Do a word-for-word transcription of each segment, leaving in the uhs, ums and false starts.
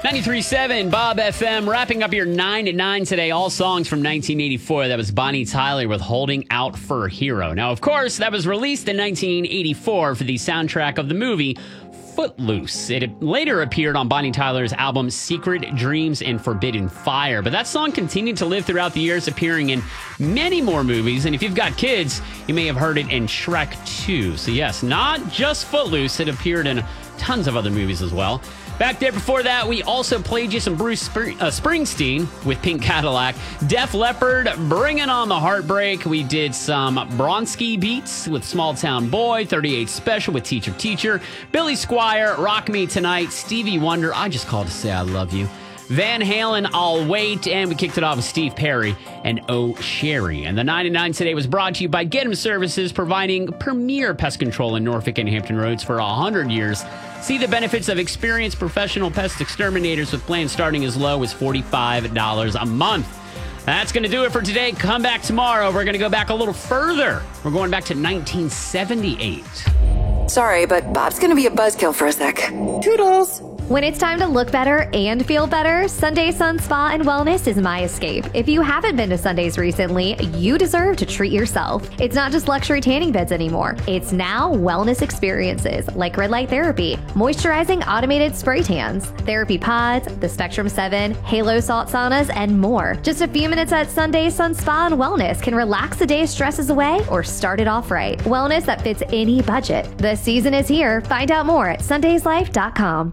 ninety-three point seven Bob F M, wrapping up your nine to nine today. All songs from nineteen eighty-four. That was Bonnie Tyler with Holding Out for a Hero. Now, of course, that was released in nineteen eighty-four for the soundtrack of the movie Footloose. It later appeared on Bonnie Tyler's album Secret Dreams and Forbidden Fire. But that song continued to live throughout the years, appearing in many more movies. And if you've got kids, you may have heard it in Shrek two. So yes, not just Footloose. It appeared in tons of other movies as well. Back there before that, we also played you some Bruce Spring- uh, Springsteen with Pink Cadillac. Def Leppard, Bringing on the Heartbreak. We did some Bronski Beats with Small Town Boy. thirty-eight Special with Teacher Teacher. Billy Squire, Rock Me Tonight. Stevie Wonder, I Just Called to Say I Love You. Van Halen, I'll Wait, and we kicked it off with Steve Perry and Oh Sherry. And the nine to nine today was brought to you by Get 'em Services, providing premier pest control in Norfolk and Hampton Roads for one hundred years. See the benefits of experienced professional pest exterminators with plans starting as low as forty-five dollars a month. That's going to do it for today. Come back tomorrow. We're going to go back a little further. We're going back to nineteen seventy-eight. Sorry, but Bob's going to be a buzzkill for a sec. Toodles! When it's time to look better and feel better, Sunday Sun Spa and Wellness is my escape. If you haven't been to Sundays recently, you deserve to treat yourself. It's not just luxury tanning beds anymore. It's now wellness experiences like red light therapy, moisturizing automated spray tans, therapy pods, the Spectrum seven, Halo salt saunas, and more. Just a few minutes at Sunday Sun Spa and Wellness can relax the day's stresses away or start it off right. Wellness that fits any budget. The season is here. Find out more at sundays life dot com.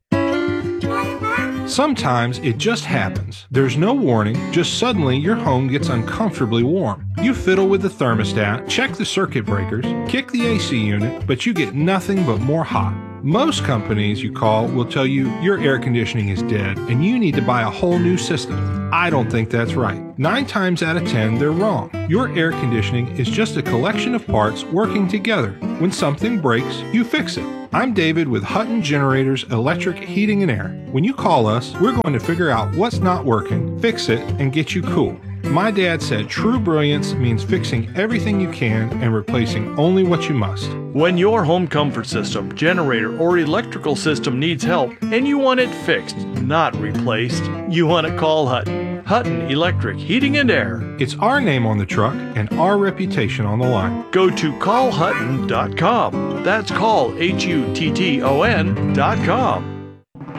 Sometimes it just happens. There's no warning, just suddenly your home gets uncomfortably warm. You fiddle with the thermostat, check the circuit breakers, kick the A C unit, but you get nothing but more hot. Most companies you call will tell you your air conditioning is dead and you need to buy a whole new system. I don't think that's right. Nine times out of ten, they're wrong. Your air conditioning is just a collection of parts working together. When something breaks, you fix it. I'm David with Hutton Generators Electric Heating and Air. When you call us, we're going to figure out what's not working, fix it, and get you cool. My dad said true brilliance means fixing everything you can and replacing only what you must. When your home comfort system, generator, or electrical system needs help and you want it fixed, not replaced, you want to call Hutton. Hutton Electric Heating and Air. It's our name on the truck and our reputation on the line. Go to call hutton dot com. That's call, H U T T O N dot com.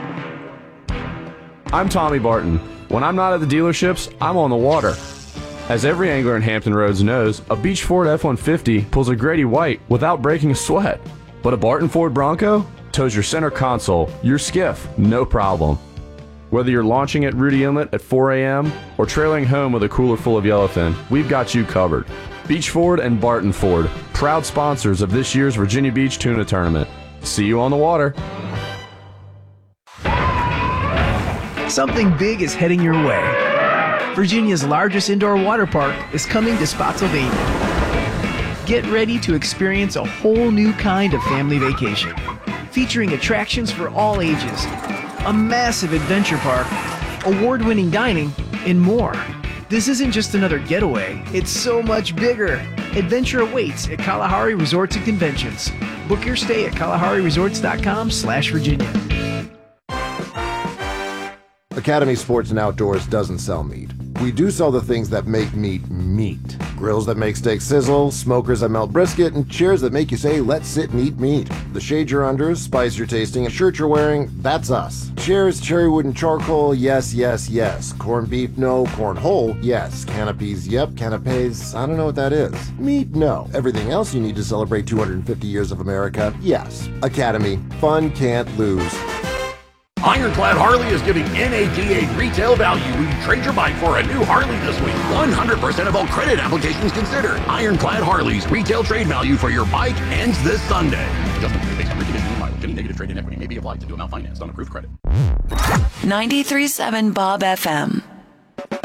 I'm Tommy Barton. When I'm not at the dealerships, I'm on the water. As every angler in Hampton Roads knows, a Beach Ford F one fifty pulls a Grady White without breaking a sweat. But a Barton Ford Bronco tows your center console, your skiff, no problem. Whether you're launching at Rudy Inlet at four a.m. or trailing home with a cooler full of yellowfin, we've got you covered. Beach Ford and Barton Ford, proud sponsors of this year's Virginia Beach Tuna Tournament. See you on the water. Something big is heading your way. Virginia's largest indoor water park is coming to Spotsylvania. Get ready to experience a whole new kind of family vacation, featuring attractions for all ages, a massive adventure park, award-winning dining, and more. This isn't just another getaway, it's so much bigger. Adventure awaits at Kalahari Resorts and Conventions. Book your stay at kalahari resorts dot com slash Virginia. Academy Sports and Outdoors doesn't sell meat. We do sell the things that make meat meat. Grills that make steak sizzle, smokers that melt brisket, and chairs that make you say, let's sit and eat meat. The shade you're under, spice you're tasting, and shirt you're wearing, that's us. Chairs, cherry wood, and charcoal, yes, yes, yes. Corned beef, no. Corn whole, yes. Canopies, yep. Canapes, I don't know what that is. Meat, no. Everything else you need to celebrate two hundred fifty years of America, yes. Academy, fun can't lose. Ironclad Harley is giving N A D A retail value when you trade your bike for a new Harley this week. one hundred percent of all credit applications considered. Ironclad Harley's retail trade value for your bike ends this Sunday. Adjustment based on reconditioning mileage. Any negative trade-in equity may be applied to new amount financed on approved credit. ninety-three point seven Bob F M.